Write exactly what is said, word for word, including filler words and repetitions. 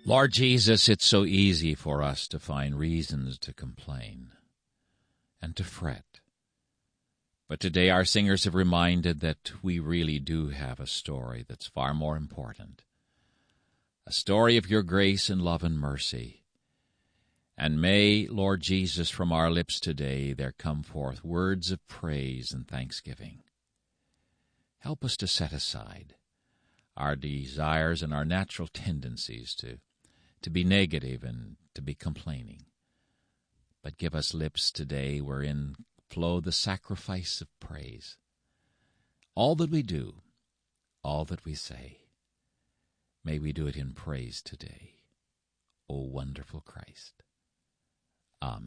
Lord Jesus, it's so easy for us to find reasons to complain and to fret. But today our singers have reminded that we really do have a story that's far more important, a story of your grace and love and mercy. And may, Lord Jesus, from our lips today there come forth words of praise and thanksgiving. Help us to set aside our desires and our natural tendencies to, to be negative and to be complaining. But give us lips today wherein flow the sacrifice of praise. All that we do, all that we say, may we do it in praise today. O wonderful Christ. Amen.